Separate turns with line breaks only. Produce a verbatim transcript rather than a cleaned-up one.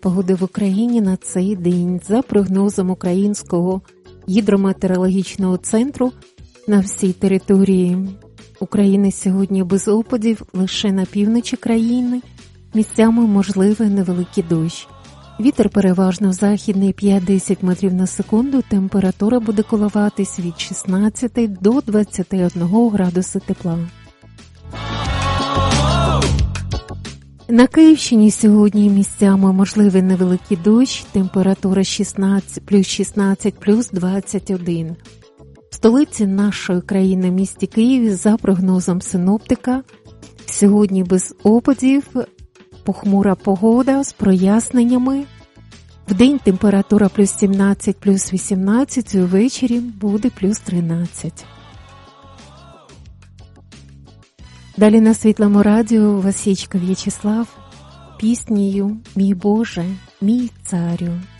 погоди в Україні на цей день. За прогнозом Українського гідрометеорологічного центру, на всій території України сьогодні без опадів, лише на півночі країни місцями можливий невеликий дощ. Вітер переважно західний п'ять-десять метрів на секунду, температура буде коливатись від шістнадцяти до двадцяти одного градуса тепла. На Київщині сьогодні місцями можливий невеликий дощ, температура шістнадцять, плюс шістнадцять, плюс двадцять один. В столиці нашої країни, місті Києві, за прогнозом синоптика, сьогодні без опадів, похмура погода з проясненнями. Вдень температура плюс сімнадцять, плюс вісімнадцять, увечері буде плюс тринадцять. Далі на Світлому радіо Васічка В'ячеслав піснею «Мій Боже, мій царю».